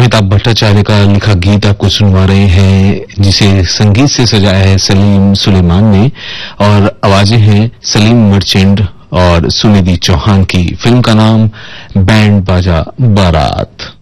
अमिताभ भट्टाचार्य का लिखा गीत आपको सुनवा रहे हैं, जिसे संगीत से सजाया है सलीम सुलेमान ने, और आवाजें हैं सलीम मर्चेंट और सुनिधि चौहान की। फिल्म का नाम बैंड बाजा बारात।